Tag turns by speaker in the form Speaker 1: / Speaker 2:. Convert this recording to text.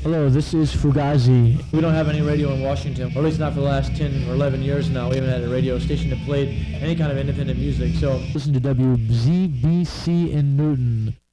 Speaker 1: Hello, this is Fugazi. We don't have any radio in Washington, or at least not for the last 10 or 11 years now. We haven't had a radio station that played any kind of independent music, so listen to WZBC in Newton.